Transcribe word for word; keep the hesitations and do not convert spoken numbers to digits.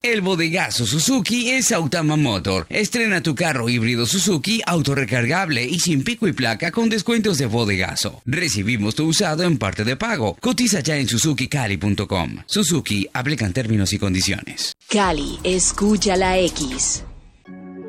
El bodegazo Suzuki es Autama Motor. Estrena tu carro híbrido Suzuki autorrecargable y sin pico y placa con descuentos de bodegazo. Recibimos tu usado en parte de pago. Cotiza ya en suzuki cali punto com. Suzuki, aplican términos y condiciones. Cali, escucha la X.